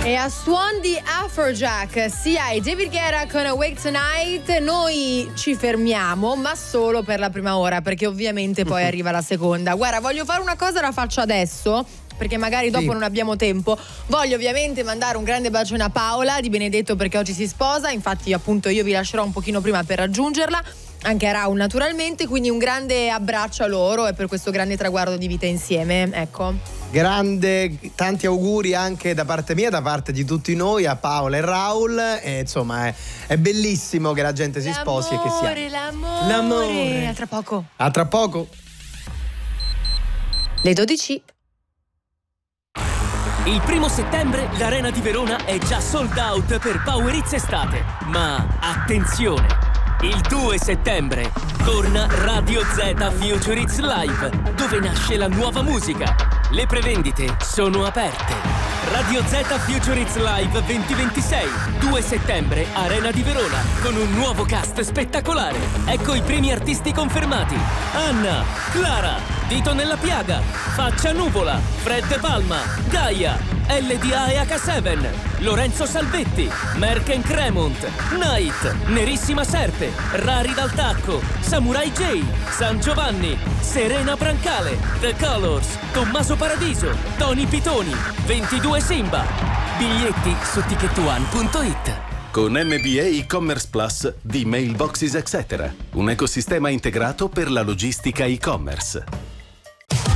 E a suon di Afrojack, sia e David Guetta con Awake Tonight, noi ci fermiamo, ma solo per la prima ora, perché ovviamente poi arriva la seconda. Guarda, voglio fare una cosa, la faccio adesso, perché magari dopo non abbiamo tempo. Voglio ovviamente mandare un grande bacione a Paola Di Benedetto, perché oggi si sposa, infatti appunto io vi lascerò un pochino prima per raggiungerla, anche a Raul naturalmente, quindi un grande abbraccio a loro e per questo grande traguardo di vita insieme, ecco. Grande, tanti auguri anche da parte mia, da parte di tutti noi, a Paola e Raul. E insomma è bellissimo che la gente si sposi e che sia l'amore. A tra poco. A tra poco. Le 12. Il 1° settembre l'Arena di Verona è già sold out per Power Hits Estate. Ma attenzione! Il 2 settembre torna Radio Z Future Hits Live, dove nasce la nuova musica. Le prevendite sono aperte. Radio Z Future Hits Live 2026, 2 settembre, Arena di Verona, con un nuovo cast spettacolare. Ecco i primi artisti confermati: Anna, Clara, Dito nella Piaga, Faccia Nuvola, Fred De Palma, Gaia, LDA e H7, Lorenzo Salvetti, Merck Cremont, Night, Nerissima Serpe, Rari Dal Tacco, Samurai J, San Giovanni, Serena Brancale, The Colors, Tommaso Paradiso, Tony Pitoni, 22 Simba. Biglietti su ticketone.it. Con MBA e-commerce Plus di Mailboxes etc. Un ecosistema integrato per la logistica e-commerce.